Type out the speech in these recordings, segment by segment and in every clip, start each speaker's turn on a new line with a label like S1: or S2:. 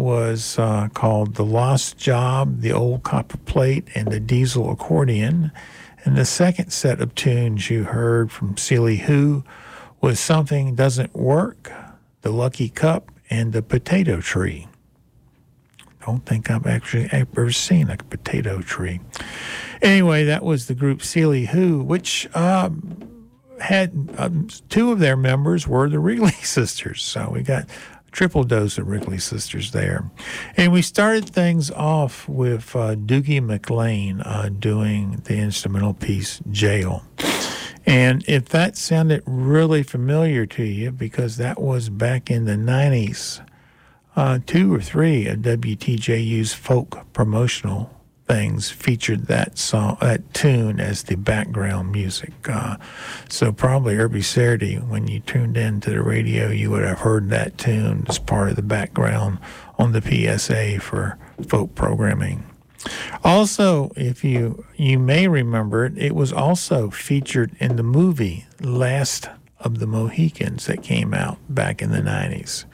S1: was called The Lost Job, The Old Copper Plate, and The Diesel Accordion. And the second set of tunes you heard from Sealy Who was Something Doesn't Work, The Lucky Cup, and The Potato Tree. Don't think I've actually ever seen a potato tree. Anyway, that was the group Sealy Who, which had two of their members were the Wrigley Sisters. So we got a triple dose of Wrigley Sisters there. And we started things off with Doogie McLean doing the instrumental piece Jail. And if that sounded really familiar to you, because that was back in the 90s, 2 or 3 of WTJU's folk promotional things featured that song, that tune as the background music. So probably every Saturday when you tuned into the radio, you would have heard that tune as part of the background on the PSA for folk programming. Also, if you may remember it, it was also featured in the movie Last of the Mohicans that came out back in the 90s.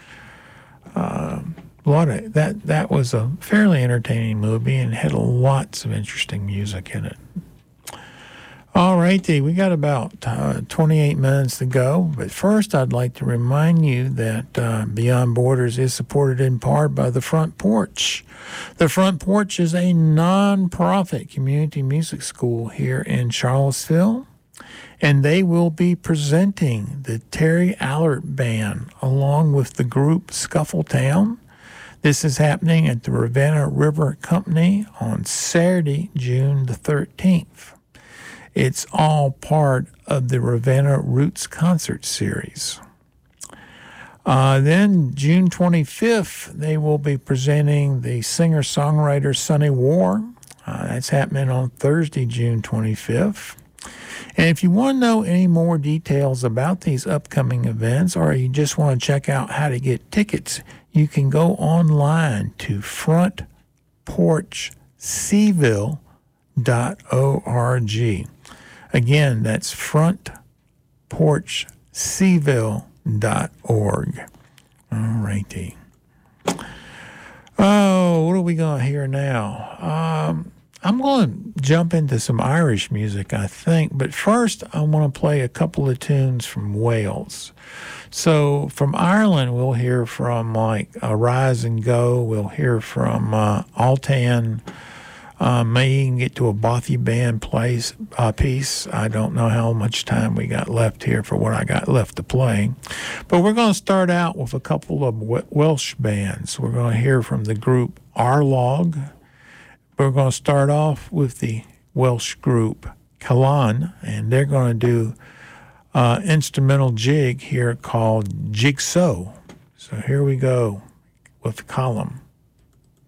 S1: That was a fairly entertaining movie and had lots of interesting music in it. All righty, we got about 28 minutes to go, but first I'd like to remind you that Beyond Borders is supported in part by The Front Porch. The Front Porch is a non-profit community music school here in Charlottesville, and they will be presenting the Terry Allard Band along with the group Scuffletown. This is happening at the Ravenna River Company on Saturday, June the 13th. It's all part of the Ravenna Roots Concert Series. Then June 25th, they will be presenting the singer-songwriter Sonny War. That's happening on Thursday, June 25th. And if you want to know any more details about these upcoming events, or you just want to check out how to get tickets, you can go online to frontporchseville.org. Again, that's frontporchseville.org. All righty. Oh, what are we going to hear now? I'm going to jump into some Irish music, I think. But first, I want to play a couple of tunes from Wales. So from Ireland, we'll hear from like Rise and Go. We'll hear from Altan. May even get to a Bothy Band piece. I don't know how much time we got left here for what I got left to play. But we're going to start out with a couple of Welsh bands. We're going to hear from the group Arlog. We're going to start off with the Welsh group Callan, and they're going to do instrumental jig here called Jigsaw. So here we go with Column.